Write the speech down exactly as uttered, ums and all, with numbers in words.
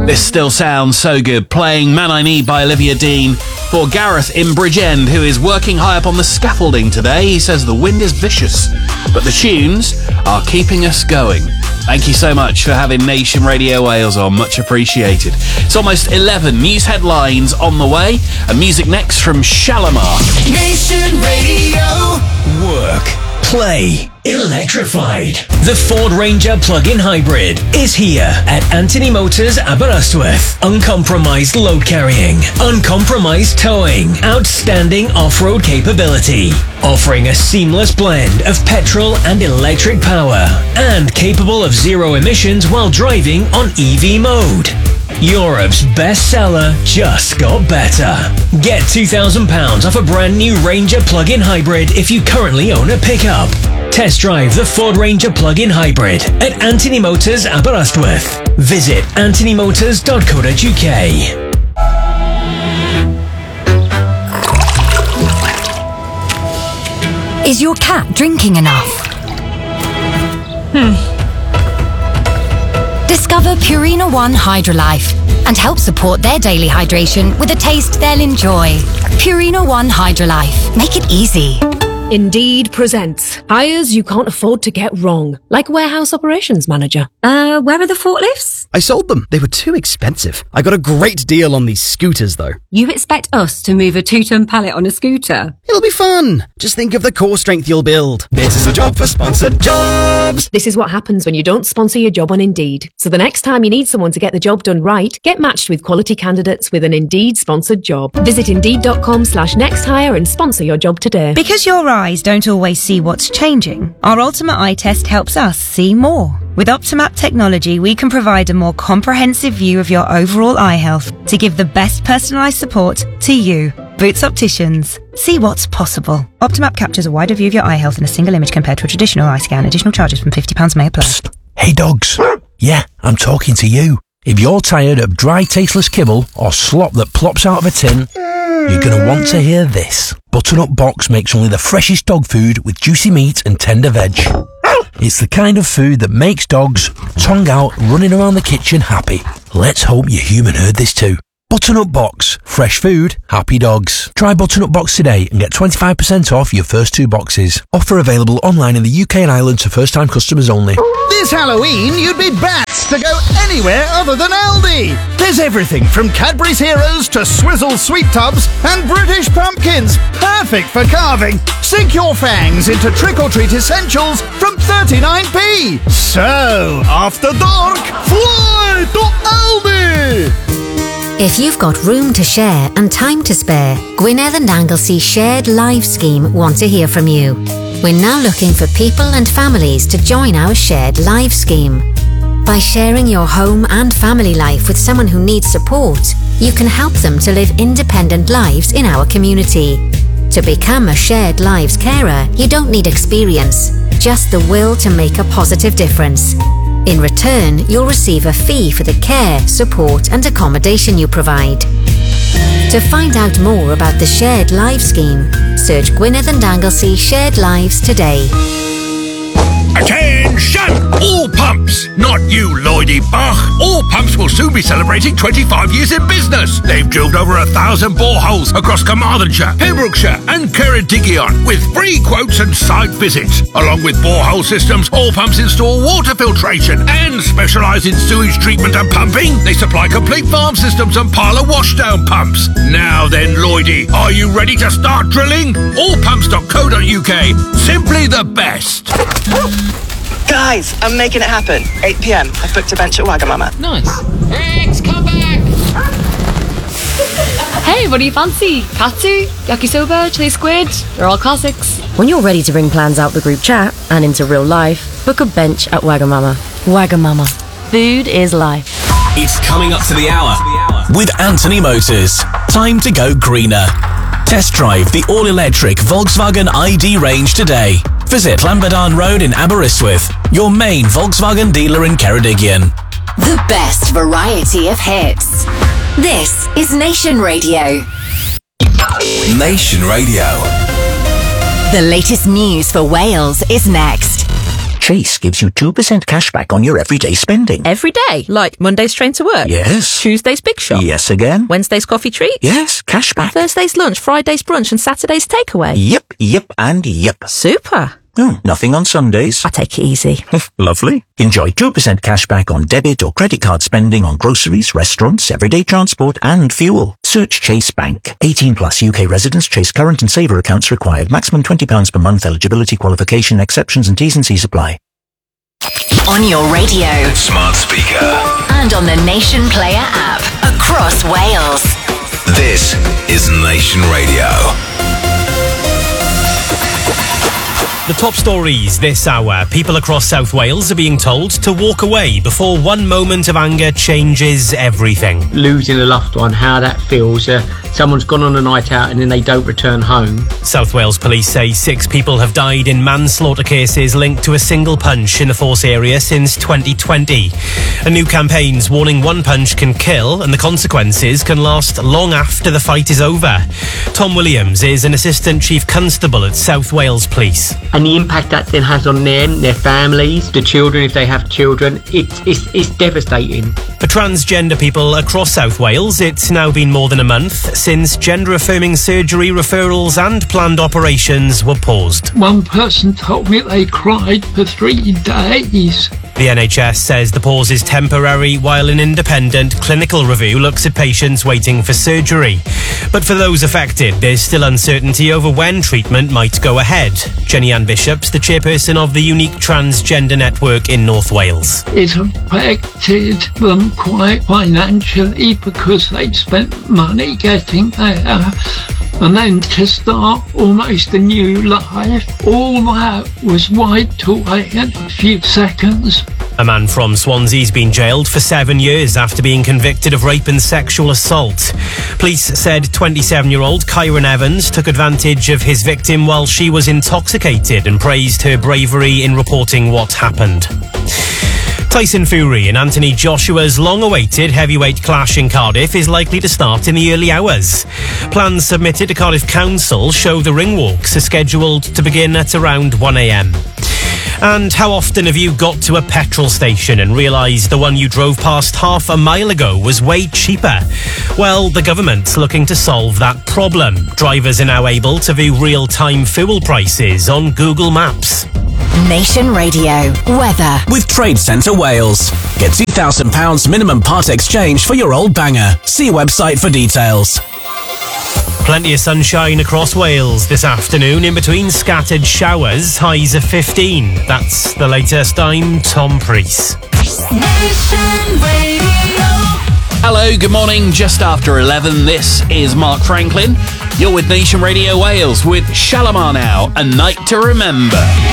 This still sounds so good. Playing Man I Need by Olivia Dean for Gareth in Bridgend, who is working high up on the scaffolding today. He says the wind is vicious, but the tunes are keeping us going. Thank you so much for having Nation Radio Wales on. Much appreciated. It's almost eleven. News headlines on the way, and music next from Shalimar. Nation Radio. Work. Play. Electrified. The Ford Ranger plug-in hybrid is here at Anthony Motors Aberystwyth. Uncompromised load carrying, uncompromised towing, outstanding off-road capability, offering a seamless blend of petrol and electric power, and capable of zero emissions while driving on E V mode. Europe's bestseller just got better. Get two thousand pounds off a brand new Ranger plug-in hybrid if you currently own a pickup. Test drive the Ford Ranger plug-in hybrid at Anthony Motors Aberystwyth. Visit anthony motors dot co dot uk. Is your cat drinking enough? Hmm. Discover Purina One Hydrolife and help support their daily hydration with a taste they'll enjoy. Purina One Hydrolife. Make it easy. Indeed presents hires you can't afford to get wrong, like warehouse operations manager. Uh, where are the forklifts? I sold them. They were too expensive. I got a great deal on these scooters, though. You expect us to move a two-ton pallet on a scooter? It'll be fun. Just think of the core strength you'll build. This is a job for sponsored jobs. This is what happens when you don't sponsor your job on Indeed. So the next time you need someone to get the job done right, get matched with quality candidates with an Indeed sponsored job. Visit indeed.com slash next hire and sponsor your job today. Because your eyes don't always see what's changing, our Ultimate Eye Test helps us see more. With Optimap technology, we can provide a more comprehensive view of your overall eye health to give the best personalised support to you. Boots Opticians. See what's possible. Optimap captures a wider view of your eye health in a single image compared to a traditional eye scan. Additional charges from fifty pounds may apply. Psst. Hey dogs. Yeah, I'm talking to you. If you're tired of dry, tasteless kibble or slop that plops out of a tin, you're going to want to hear this. Butternut Box makes only the freshest dog food with juicy meat and tender veg. It's the kind of food that makes dogs, tongue out, running around the kitchen happy. Let's hope your human heard this too. Butternut Box. Fresh food, happy dogs. Try Butternut Box today and get twenty-five percent off your first two boxes. Offer available online in the U K and Ireland to first-time customers only. This Halloween, you'd be bats to go anywhere other than Aldi. There's everything from Cadbury's Heroes to Swizzle Sweet Tubs and British Pumpkins. Perfect for carving. Sink your fangs into trick-or-treat essentials from thirty-nine p. So, after dark, fly to Aldi! If you've got room to share and time to spare, Gwynedd and Anglesey Shared Live Scheme want to hear from you. We're now looking for people and families to join our Shared Live Scheme. By sharing your home and family life with someone who needs support, you can help them to live independent lives in our community. To become a Shared Lives carer, you don't need experience, just the will to make a positive difference. In return, you'll receive a fee for the care, support and accommodation you provide. To find out more about the Shared Lives Scheme, search Gwynedd and Anglesey Shared Lives today. Attention! All pumps! Not you, Lloydie Bach! All pumps will soon be celebrating twenty-five years in business. They've drilled over a thousand boreholes across Carmarthenshire, Pembrokeshire and Ceredigion with free quotes and site visits. Along with borehole systems, All Pumps install water filtration and specialise in sewage treatment and pumping. They supply complete farm systems and pilot washdown pumps. Now then, Lloydie, are you ready to start drilling? all pumps dot co dot uk. Simply the best. Guys, I'm making it happen. eight p.m. I've booked a bench at Wagamama. Nice. Rex, come back! Hey, what do you fancy? Katsu, yakisoba, chili squid? They're all classics. When you're ready to bring plans out the group chat and into real life, book a bench at Wagamama. Wagamama. Food is life. It's coming up to the hour with Anthony Motors. Time to go greener. Test drive the all-electric Volkswagen I D range today. Visit Llanbadarn Road in Aberystwyth, your main Volkswagen dealer in Ceredigion. The best variety of hits. This is Nation Radio. Nation Radio. The latest news for Wales is next. Chase gives you two percent cash back on your everyday spending. Every day? Like Monday's train to work? Yes. Tuesday's big shop? Yes again. Wednesday's coffee treat? Yes, cash back. Thursday's lunch, Friday's brunch and Saturday's takeaway? Yep, yep and yep. Super. Oh, nothing on Sundays. I take it easy. Lovely. Enjoy two percent cash back on debit or credit card spending on groceries, restaurants, everyday transport and fuel. Search Chase Bank. eighteen plus U K residents. Chase current and saver accounts required. Maximum twenty pounds per month. Eligibility, qualification, exceptions and T's and C's apply. On your radio. Smart speaker. And on the Nation Player app. Across Wales. This is Nation Radio. The top stories this hour. People across South Wales are being told to walk away before one moment of anger changes everything. Losing a loved one, how that feels. Uh, someone's gone on a night out and then they don't return home. South Wales police say six people have died in manslaughter cases linked to a single punch in the Force area since twenty twenty. A new campaign's warning one punch can kill and the consequences can last long after the fight is over. Tom Williams is an assistant chief constable at South Wales Police. And the impact that then has on them, their families, the children if they have children, it's, it's, it's devastating. For transgender people across South Wales, it's now been more than a month since gender-affirming surgery referrals and planned operations were paused. One person told me they cried for three days. The N H S says the pause is temporary while an independent clinical review looks at patients waiting for surgery. But for those affected, there's still uncertainty over when treatment might go ahead. Jenny Ann Bishop's the chairperson of the Unique Transgender Network in North Wales. It affected them quite financially because they'd spent money getting there. And then to start almost a new life, all that was wiped away in a few seconds. A man from Swansea's been jailed for seven years after being convicted of rape and sexual assault. Police said twenty-seven-year-old Kyron Evans took advantage of his victim while she was intoxicated and praised her bravery in reporting what happened. Tyson Fury and Anthony Joshua's long-awaited heavyweight clash in Cardiff is likely to start in the early hours. Plans submitted to Cardiff Council show the ring walks are scheduled to begin at around one a.m. And how often have you got to a petrol station and realised the one you drove past half a mile ago was way cheaper? Well, the government's looking to solve that problem. Drivers are now able to view real-time fuel prices on Google Maps. Nation Radio. Weather. With Trade Centre Wales. Get two thousand pounds minimum part exchange for your old banger. See website for details. Plenty of sunshine across Wales this afternoon in between scattered showers, highs of fifteen. That's the latest. I'm Tom Preece. Nation Radio. Hello, good morning. Just after eleven, this is Mark Franklin. You're with Nation Radio Wales with Shalimar now, A Night to Remember.